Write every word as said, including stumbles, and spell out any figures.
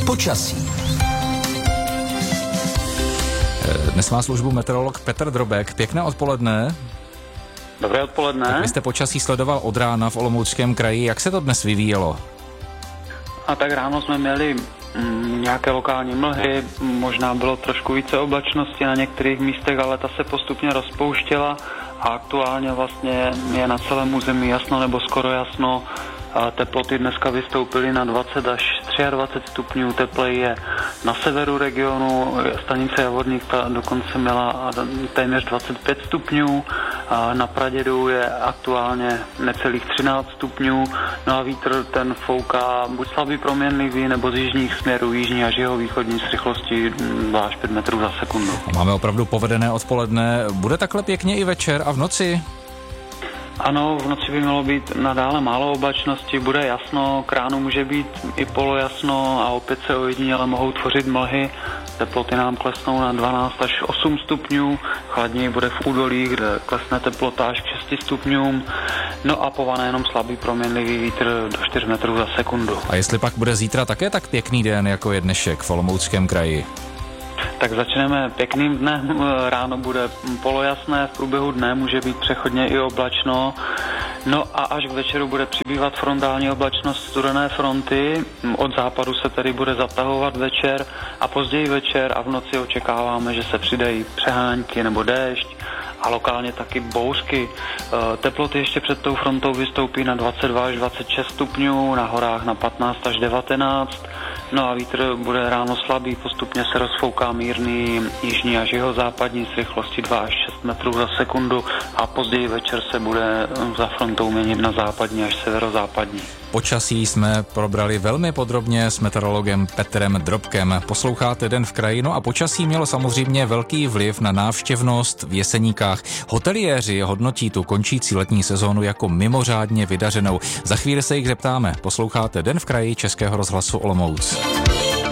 Počasí. Dnes má službu meteorolog Petr Drobek. Pěkné odpoledne. Dobré odpoledne. Tak vy jste počasí sledoval od rána v Olomouckém kraji. Jak se to dnes vyvíjelo? A tak ráno jsme měli mm, nějaké lokální mlhy, možná bylo trošku více oblačnosti na některých místech, ale ta se postupně rozpouštěla a aktuálně vlastně je na celém území jasno nebo skoro jasno. A teploty dneska vystoupily na dvacet až dvacet tři stupňů, teplej je na severu regionu, stanice Javorník ta dokonce měla téměř dvacet pět stupňů, a na Pradědu je aktuálně necelých třináct stupňů, no a vítr ten fouká buď slabý proměnlivý nebo z jižních směrů, jižní až jihovýchodní s rychlostí dva až pět metrů za sekundu. Máme opravdu povedené odpoledne. Bude takhle pěkně i večer a v noci? Ano, v noci by mělo být nadále málo oblačnosti, bude jasno, k ránu může být i polojasno a opět se ojediněle mohou tvořit mlhy. Teploty nám klesnou na dvanáct až osm stupňů, chladněji bude v údolích, kde klesne teplota až k šesti stupňům, no a povane jenom slabý proměnlivý vítr do čtyř metrů za sekundu. A jestli pak bude zítra také tak pěkný den, jako je dnešek v Olomouckém kraji? Tak začneme pěkným dnem, ráno bude polojasné, v průběhu dne může být přechodně i oblačno, no a až k večeru bude přibývat frontální oblačnost studené fronty, od západu se tedy bude zatahovat večer a později večer a v noci očekáváme, že se přidají přehánky nebo déšť a lokálně taky bouřky. Teploty ještě před tou frontou vystoupí na dvacet dva až dvacet šest stupňů, na horách na patnáct až devatenáct. No a vítr bude ráno slabý, postupně se rozfouká mírný jižní až jihozápadní s rychlostí dva až šest metrů za sekundu a později večer se bude za frontou měnit na západní až severozápadní. Počasí jsme probrali velmi podrobně s meteorologem Petrem Drobkem. Posloucháte Den v kraji, no a počasí mělo samozřejmě velký vliv na návštěvnost v Jeseníkách. Hoteliéři hodnotí tu končící letní sezónu jako mimořádně vydařenou. Za chvíli se jich zeptáme. Posloucháte Den v kraji Českého rozhlasu Olomouc.